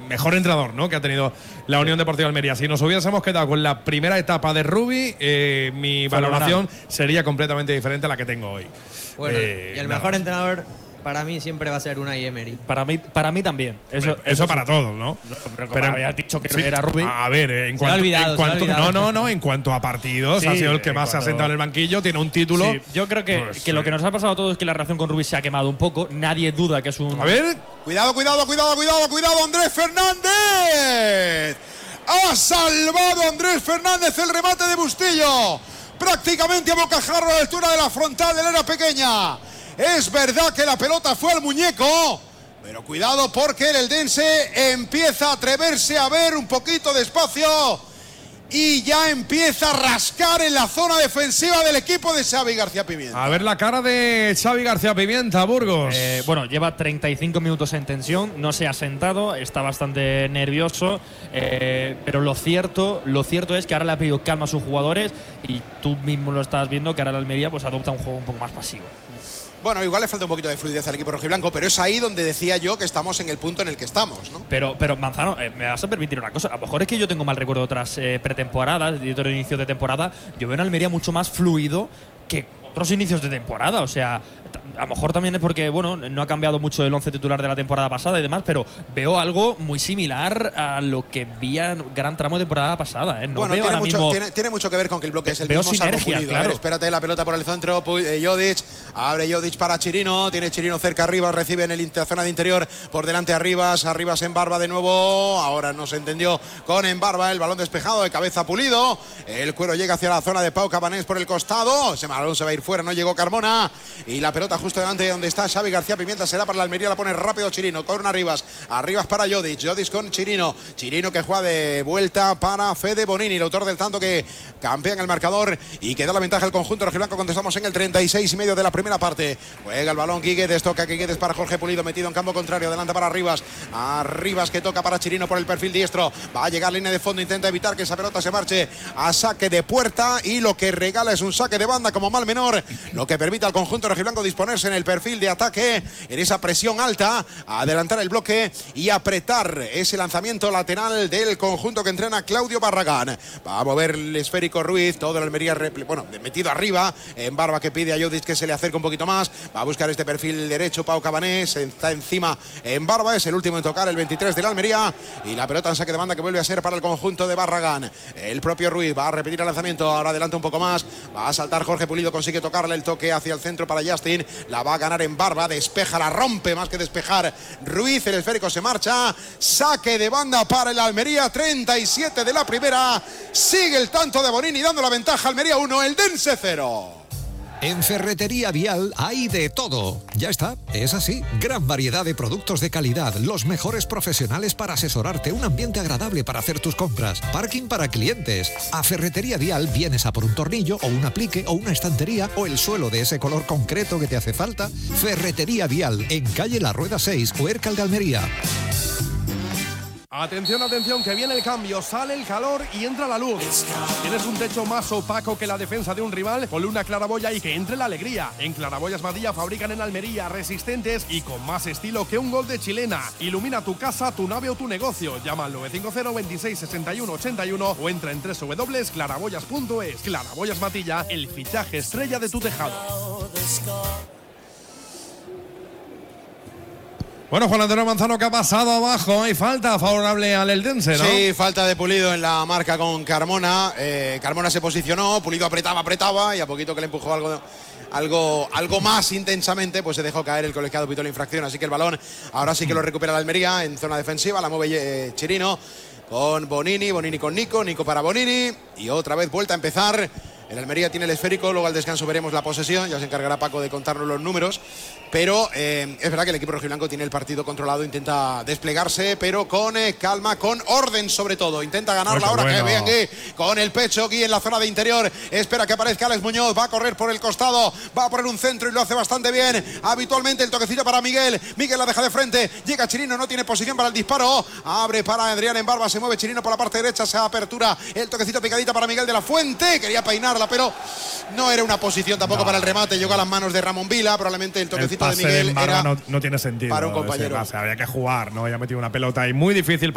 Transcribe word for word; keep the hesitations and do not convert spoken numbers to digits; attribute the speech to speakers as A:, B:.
A: mejor entrenador, ¿no?, que ha tenido la Unión Deportiva Almería. Si nos hubiésemos quedado con la primera etapa de Rubi, eh, mi valoración sería completamente diferente a la que tengo hoy.
B: Bueno,
A: eh,
B: y el
A: nada.
B: mejor entrenador para mí siempre va a ser Unai Emery.
C: Para mí, para mí también. Eso,
A: eso, eso para todos, ¿no?
C: No, pero, pero habías dicho que sí, era Rubi.
A: A ver, eh, en
B: se
A: cuanto,
B: olvidado,
A: en cuanto
B: olvidado.
A: no, no, no, en cuanto a partidos,
C: Sí,
A: ha sido el que
C: en
A: más se ha
C: cuanto-
A: sentado en el banquillo, tiene un título.
C: Sí, yo creo que,
A: Pues,
C: que lo que nos ha pasado a todos es que la relación con Rubi se ha quemado un poco. Nadie duda que es un.
A: A ver.
D: Cuidado, cuidado, cuidado, cuidado, cuidado, Andrés Fernández. Ha salvado Andrés Fernández el remate de Bustillo. Prácticamente a bocajarro a la altura de la frontal del área pequeña. Es verdad que la pelota fue al muñeco, pero cuidado porque el eldense empieza a atreverse a ver un poquito de espacio y ya empieza a rascar en la zona defensiva del equipo de Xavi García Pimienta.
A: A ver la cara de Xavi García Pimienta, Burgos.
C: Eh, bueno, lleva treinta y cinco minutos en tensión, no se ha sentado, está bastante nervioso, eh, pero lo cierto, lo cierto es que ahora le ha pedido calma a sus jugadores y tú mismo lo estás viendo que ahora la Almería pues adopta un juego un poco más pasivo.
D: Bueno, igual le falta un poquito de fluidez al equipo rojiblanco, pero es ahí donde decía yo que estamos en el punto en el que estamos, ¿no?
C: Pero, pero Manzano, eh, me vas a permitir una cosa. A lo mejor es que yo tengo mal recuerdo de otras eh, pretemporadas, de otros inicios de temporada. Yo veo en Almería mucho más fluido que otros inicios de temporada. O sea, a lo mejor también es porque, bueno, no ha cambiado mucho el once titular de la temporada pasada y demás, pero veo algo muy similar a lo que vi en gran tramo de temporada pasada. ¿eh? No
D: bueno,
C: veo
D: tiene
C: ahora
D: mucho,
C: mismo…
D: tiene, tiene mucho que ver con que el bloque es el
C: Veo
D: mismo salvo
C: sinergia,
D: Pulido.
C: claro.
D: A ver, espérate, la pelota por el centro, Pu- eh, Jodic, abre Jodic para Chirino, tiene Chirino cerca arriba, recibe en el inter- zona de interior, por delante Arribas, Arribas en Barba de nuevo, ahora no se entendió con en Barba, el balón despejado de cabeza Pulido, el cuero llega hacia la zona de Pau Cabanés por el costado, ese balón se va a ir fuera, no llegó Carmona, y la pelota justo delante de donde está Xavi García Pimienta será para la Almería, la pone rápido Chirino, con Arribas, Arribas para Jodic, Jodic con Chirino, Chirino que juega de vuelta para Fede Bonini, el autor del tanto que campea en el marcador y que da la ventaja al conjunto rojiblanco cuando estamos en el treinta y seis y medio de la primera parte. Juega el balón Guiguedes, toca Guiguedes para Jorge Pulido, metido en campo contrario, adelanta para Arribas, Arribas que toca para Chirino por el perfil diestro, va a llegar línea de fondo, intenta evitar que esa pelota se marche a saque de puerta y lo que regala es un saque de banda como mal menor, lo que permite al conjunto rojiblanco disponerse en el perfil de ataque, en esa presión alta, adelantar el bloque y apretar ese lanzamiento lateral del conjunto que entrena Claudio Barragán. Va a mover el esférico Ruiz, todo el Almería, bueno, metido arriba, en Barba que pide a Jodic que se le acerque un poquito más, va a buscar este perfil derecho, Pau Cabanés, está encima en Barba, es el último en tocar, el veintitrés de la Almería, y la pelota en saque de banda que vuelve a ser para el conjunto de Barragán. El propio Ruiz va a repetir el lanzamiento, ahora adelanta un poco más, va a saltar Jorge Pulido, consigue tocarle el toque hacia el centro para Justin, la va a ganar en Barba, despeja, la rompe más que despejar Ruiz, el esférico se marcha, saque de banda para el Almería, treinta y siete de la primera, sigue el tanto de Bonini dando la ventaja, Almería uno, Eldense cero.
E: En Ferretería Vial hay de todo. Ya está, es así. Gran variedad de productos de calidad, los mejores profesionales para asesorarte, un ambiente agradable para hacer tus compras, parking para clientes. A Ferretería Vial vienes a por un tornillo o un aplique o una estantería o el suelo de ese color concreto que te hace falta. Ferretería Vial, en calle La Rueda seis, Huércal de Almería.
A: Atención, atención, que viene el cambio, sale el calor y entra la luz. ¿Tienes un techo más opaco que la defensa de un rival? Ponle una claraboya y que entre la alegría. En Claraboyas Matilla fabrican en Almería, resistentes y con más estilo que un gol de chilena. Ilumina tu casa, tu nave o tu negocio. Llama al nueve cinco cero, veintiséis, sesenta y uno, ochenta y uno o entra en doble u doble u doble u punto claraboyas punto es. Claraboyas Matilla, el fichaje estrella de tu tejado. Bueno, Juan Antonio Manzano, que ha pasado abajo. Hay falta favorable al Eldense, ¿no?
D: Sí, falta de Pulido en la marca con Carmona. Eh, Carmona se posicionó, Pulido apretaba, apretaba y a poquito que le empujó algo, algo, algo más intensamente, pues se dejó caer el colegiado, pitó la infracción. Así que el balón ahora sí que lo recupera la Almería en zona defensiva, la mueve eh, Chirino con Bonini, Bonini con Nico, Nico para Bonini y otra vez vuelta a empezar. El Almería tiene el esférico, luego al descanso veremos la posesión, ya se encargará Paco de contarnos los números, pero eh, es verdad que el equipo rojiblanco tiene el partido controlado, intenta desplegarse, pero con eh, calma, con orden sobre todo, intenta ganar la hora, bueno. Que vean que con el pecho aquí en la zona de interior, espera que aparezca Alex Muñoz, va a correr por el costado, va a poner un centro y lo hace bastante bien, habitualmente el toquecito para Miguel, Miguel la deja de frente, llega Chirino, no tiene posición para el disparo, abre para Adrián en Barba, se mueve Chirino por la parte derecha, se apertura el toquecito picadita para Miguel de la Fuente, quería peinar pero no era una posición tampoco no. para el remate, llegó a las manos de Ramón Vila, probablemente el toquecito
A: el
D: de Miguel
A: de
D: era
A: no, no tiene sentido
D: para un compañero.
A: Había que jugar, ¿no? Ya metido una pelota ahí muy difícil.